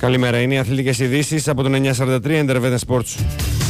Καλημέρα, είναι οι αθλητικές ειδήσεις από τον 943 Intervetan Sports.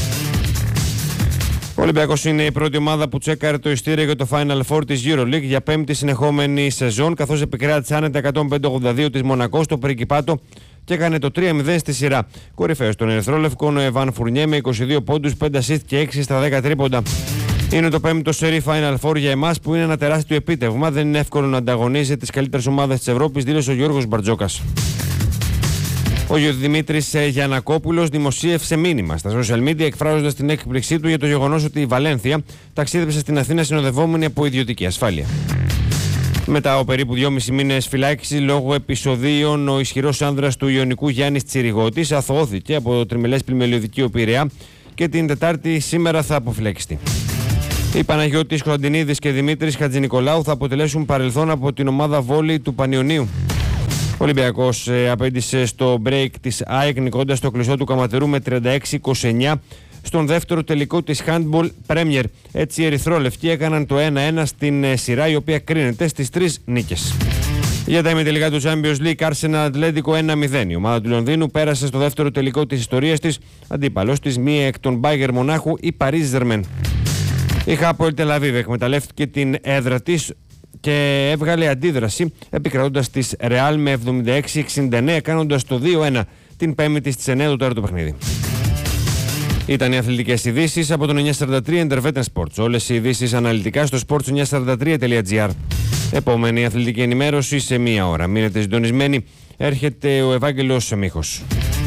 Ο Ολυμπιακός είναι η πρώτη ομάδα που τσέκαρε το ειστήριο για το Final Four της EuroLeague για πέμπτη συνεχόμενη σεζόν, καθώς επικράτησε άνετα 105-82 της Μονακό στο Πριγκιπάτο και έκανε το 3-0 στη σειρά. Κορυφαίος των Ερυθρόλευκων ο Εβάν Φουρνιέ με 22 πόντους, 5 assist και 6 στα 10 τρίποντα. Είναι το πέμπτο σερί Final Four για εμάς που είναι ένα τεράστιο επίτευγμα. Δεν είναι εύκολο να ανταγωνίζει τις καλύτερες ομάδες της Ευρώπης, δήλωσε ο Γιώργος Μπαρτζόκας. Ο Δημήτρης Γιαννακόπουλος δημοσίευσε μήνυμα στα social media εκφράζοντας την έκπληξή του για το γεγονός ότι η Βαλένθια ταξίδεψε στην Αθήνα συνοδευόμενη από ιδιωτική ασφάλεια. Μετά από περίπου 2,5 μήνες φυλάκιση λόγω επεισοδίων, ο ισχυρός άνδρας του Ιωνικού Γιάννης Τσιριγώτης αθωώθηκε από το τριμελές πλημμελιωδικείο Πειραιά και την Τετάρτη σήμερα θα αποφυλακιστεί. Οι Παναγιώτης Κωνσταντινίδης και Δημήτρης Χατζηνικολάου θα αποτελέσουν παρελθόν από την ομάδα βόλεϊ του Πανιωνίου. Ο Ολυμπιακός απέντησε στο break της ΑΕΚ νικώντας το κλειστό του Καματερού με 36-29 στον δεύτερο τελικό της Handball Premier. Έτσι οι Ερυθρόλευκοι έκαναν το 1-1 στην σειρά, η οποία κρίνεται στις 3 νίκες. Για τα ημιτελικά του Champions League, Arsenal Atlético 1-0. Η ομάδα του Λονδίνου πέρασε στο δεύτερο τελικό της ιστορίας της, αντίπαλος της μία εκ των Bayern Μονάχου, η Paris Germain. Η Hapoel Tel Aviv εκμεταλλεύτηκε την έδρα της και έβγαλε αντίδραση επικρατώντας της Real με 76-69, κάνοντας το 2-1 την πέμπτη στις 9 το τέταρτο παιχνίδι. Ήταν οι αθλητικές ειδήσεις από τον 943 Intervetan Sports. Όλες οι ειδήσεις αναλυτικά στο sports943.gr. Επόμενη αθλητική ενημέρωση σε μία ώρα. Μείνετε συντονισμένοι. Έρχεται ο Ευάγγελος Μίχος.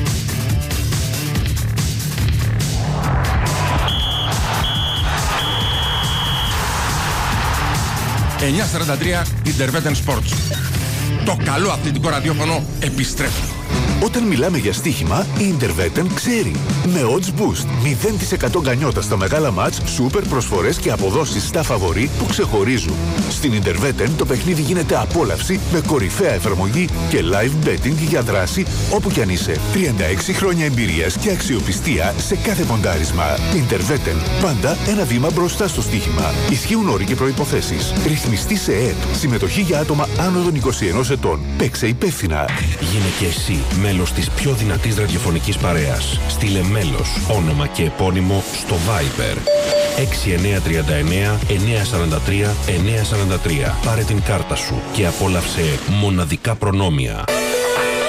943 Intervetan Sports. Το καλό αθλητικό ραδιόφωνο επιστρέφει. Όταν μιλάμε για στοίχημα, η Intervetan ξέρει. Με odds boost, 0% γκανιότα στα μεγάλα μάτς, σούπερ προσφορές και αποδόσεις στα φαβορί που ξεχωρίζουν. Στην Intervetan το παιχνίδι γίνεται απόλαυση με κορυφαία εφαρμογή και live betting για δράση όπου κι αν είσαι. 36 χρόνια εμπειρίας και αξιοπιστία σε κάθε ποντάρισμα. Intervetan, πάντα ένα βήμα μπροστά στο στοίχημα. Ισχύουν όροι και προϋποθέσεις. Ρυθμιστή σε ΕΕΠ. Συμμετοχή για άτομα άνω των 21 ετών. Παίξε υπεύθυνα. Γίνε και εσύ μέλος της πιο δυνατής ραδιοφωνικής παρέας. Στείλε μέλος, όνομα και επώνυμο στο Viber 6939 943 943. Πάρε την κάρτα σου και απόλαυσε μοναδικά προνόμια.